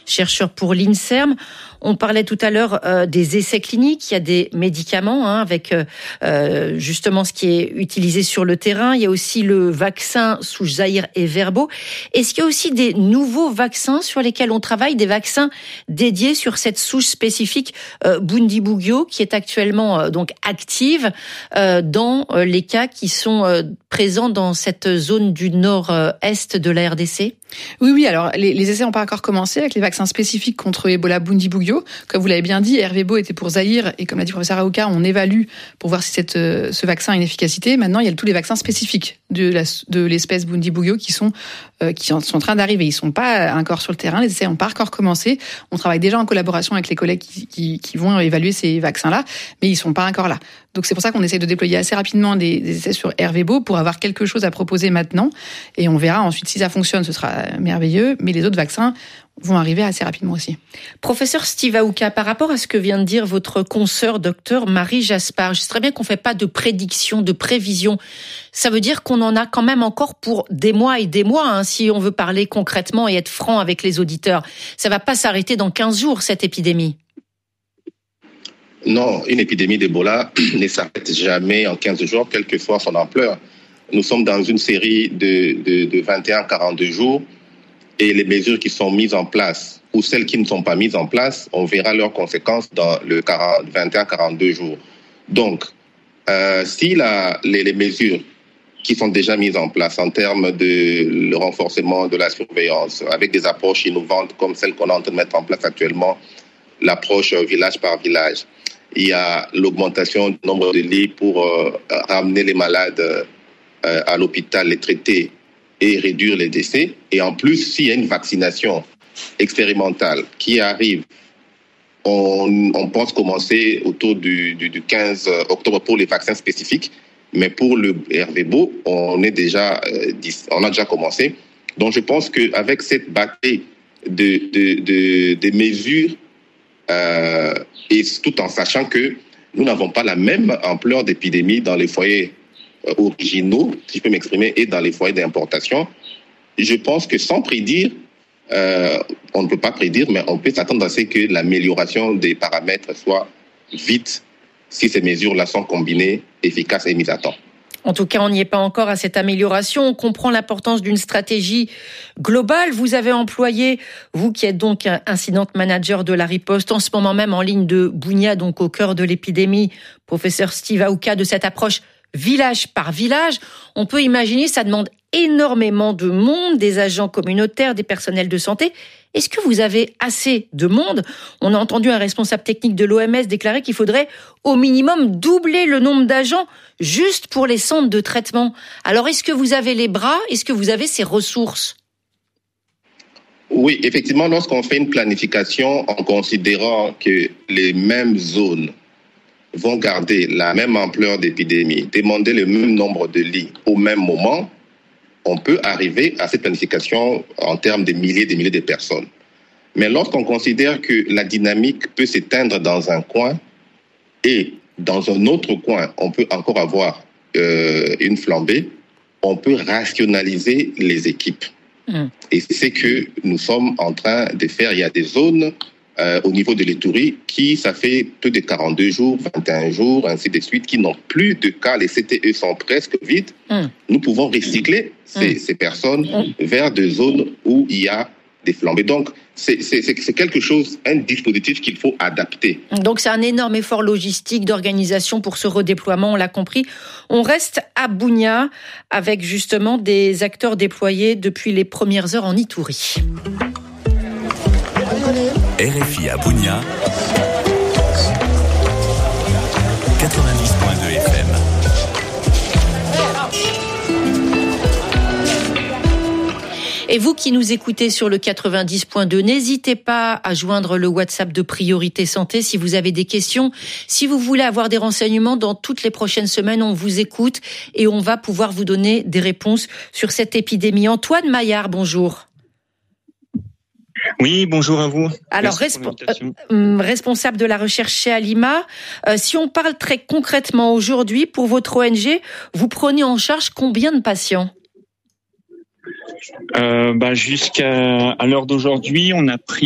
chercheur pour l'INSERM. On parlait tout à l'heure des essais cliniques. Il y a des médicaments avec justement ce qui est utilisé sur le terrain. Il y a aussi le vaccin souche Zaïre et Verbo. Est-ce qu'il y a aussi des nouveaux vaccins sur lesquels on travaille, des vaccins dédiés sur cette souche spécifique Bundibugyo qui est actuellement donc active dans les cas qui sont présents dans cette zone du nord-est de la RDC? Oui. Alors, les essais n'ont pas encore commencé avec les vaccins spécifiques contre Ebola Bundibugyo. Comme vous l'avez bien dit, Hervébo était pour Zaïre et comme l'a dit le professeur Aouka, on évalue pour voir si ce vaccin a une efficacité. Maintenant, il y a tous les vaccins spécifiques de l'espèce Bundibugyo qui sont en train d'arriver. Ils sont pas encore sur le terrain, les essais n'ont pas encore commencé. On travaille déjà en collaboration avec les collègues qui vont évaluer ces vaccins-là, mais ils sont pas encore là. Donc c'est pour ça qu'on essaie de déployer assez rapidement des essais sur Hervébo pour avoir quelque chose à proposer maintenant. Et on verra ensuite si ça fonctionne, ce sera merveilleux. Mais les autres vaccins vont arriver assez rapidement aussi. Professeur Steve Aouka, par rapport à ce que vient de dire votre consoeur docteur Marie Jaspard, je sais très bien qu'on ne fait pas de prédiction, de prévision. Ça veut dire qu'on en a quand même encore pour des mois et des mois, si on veut parler concrètement et être franc avec les auditeurs. Ça ne va pas s'arrêter dans 15 jours, cette épidémie. Non, une épidémie d'Ebola ne s'arrête jamais en 15 jours, quelle que soit son ampleur. Nous sommes dans une série de 21-42 jours et les mesures qui sont mises en place ou celles qui ne sont pas mises en place, on verra leurs conséquences dans le 21-42 jours. Donc, si les mesures qui sont déjà mises en place en termes de le renforcement de la surveillance avec des approches innovantes comme celles qu'on est en train de mettre en place actuellement, l'approche village par village, il y a l'augmentation du nombre de lits pour ramener les malades à l'hôpital, les traiter et réduire les décès. Et en plus, s'il y a une vaccination expérimentale qui arrive, on pense commencer autour du 15 octobre pour les vaccins spécifiques. Mais pour le Hervébo, on a déjà commencé. Donc je pense qu'avec cette batterie de mesures, et tout en sachant que nous n'avons pas la même ampleur d'épidémie dans les foyers originaux, si je peux m'exprimer, et dans les foyers d'importation, je pense que sans prédire, on ne peut pas prédire, mais on peut s'attendre à ce que l'amélioration des paramètres soit vite si ces mesures-là sont combinées, efficaces et mises à temps. En tout cas, on n'y est pas encore à cette amélioration. On comprend l'importance d'une stratégie globale. Vous avez employé, vous qui êtes donc incident manager de la riposte, en ce moment même en ligne de Bunia, donc au cœur de l'épidémie, professeur Steve Aouka, de cette approche village par village. On peut imaginer, ça demande énormément de monde, des agents communautaires, des personnels de santé. Est-ce que vous avez assez de monde? On a entendu un responsable technique de l'OMS déclarer qu'il faudrait au minimum doubler le nombre d'agents juste pour les centres de traitement. Alors, est-ce que vous avez les bras? Est-ce que vous avez ces ressources? Oui, effectivement, lorsqu'on fait une planification en considérant que les mêmes zones vont garder la même ampleur d'épidémie, demander le même nombre de lits au même moment, on peut arriver à cette planification en termes de milliers de personnes. Mais lorsqu'on considère que la dynamique peut s'éteindre dans un coin et dans un autre coin, on peut encore avoir une flambée, on peut rationaliser les équipes. Et c'est ce que nous sommes en train de faire. Il y a des zones au niveau de l'Ituri qui, ça fait plus de 42 jours, 21 jours, ainsi de suite, qui n'ont plus de cas. Les CTE sont presque vides. Nous pouvons recycler ces personnes vers des zones où il y a des flambées. Donc, c'est quelque chose, un dispositif qu'il faut adapter. Donc, c'est un énorme effort logistique d'organisation pour ce redéploiement, on l'a compris. On reste à Bunia avec justement des acteurs déployés depuis les premières heures en Ituri. RFI à Bunia, 90.2 FM. Et vous qui nous écoutez sur le 90.2, n'hésitez pas à joindre le WhatsApp de Priorité Santé si vous avez des questions. Si vous voulez avoir des renseignements, dans toutes les prochaines semaines, on vous écoute et on va pouvoir vous donner des réponses sur cette épidémie. Antoine Maillard, bonjour. Oui, bonjour à vous. Alors, responsable de la recherche chez Alima, si on parle très concrètement aujourd'hui, pour votre ONG, vous prenez en charge combien de patients ? Jusqu'à l'heure d'aujourd'hui, on a pris